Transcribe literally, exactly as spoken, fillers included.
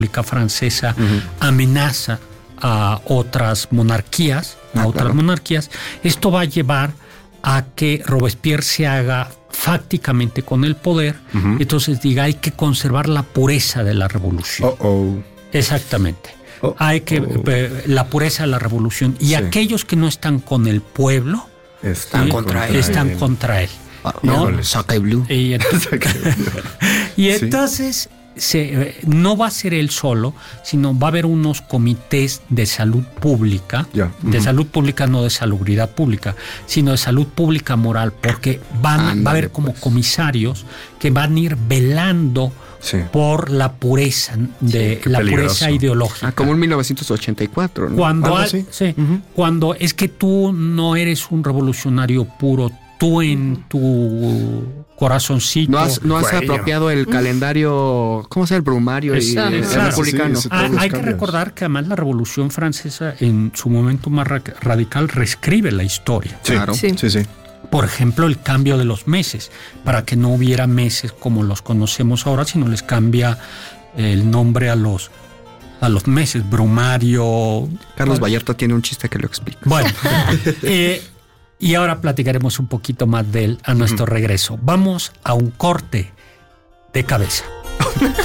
República Francesa uh-huh. amenaza a otras monarquías, a ah, otras claro. monarquías, esto va a llevar a que Robespierre se haga fácticamente con el poder, uh-huh. entonces diga, hay que conservar la pureza de la revolución. Uh-oh. Exactamente. Uh-oh. Hay que eh, la pureza de la revolución. Y sí. aquellos que no están con el pueblo están, ¿sí? contra, él. están contra él. ¿No? Saca el blue. Y entonces, y entonces se, no va a ser él solo, sino va a haber unos comités de salud pública, yeah. de uh-huh. salud pública, no de salubridad pública, sino de salud pública moral, porque van, Ándale, va a haber como pues. comisarios que van a ir velando sí. por la pureza de sí, la peligroso. pureza ideológica. Ah, como en mil novecientos ochenta y cuatro, ¿no? Cuando, al, sí, sí, uh-huh. cuando es que tú no eres un revolucionario puro, tú en tu corazoncito. No has, no has apropiado el calendario, ¿cómo se llama? El brumario y claro, el claro. republicano. Sí, sí, ah, hay que recordar que además la Revolución Francesa en su momento más ra- radical reescribe la historia. Sí, claro. sí, sí, sí. Por ejemplo, el cambio de los meses, para que no hubiera meses como los conocemos ahora, sino les cambia el nombre a los a los meses, brumario. Carlos bueno. Vallarta tiene un chiste que lo explica. Bueno, eh, y ahora platicaremos un poquito más de él a nuestro uh-huh. regreso. Vamos a un corte de cabeza.